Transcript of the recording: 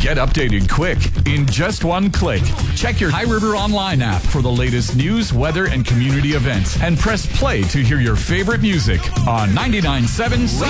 Get updated quick in just one click. Check your High River Online app for the latest news, weather, and community events. And press play to hear your favorite music on 99.7 Sun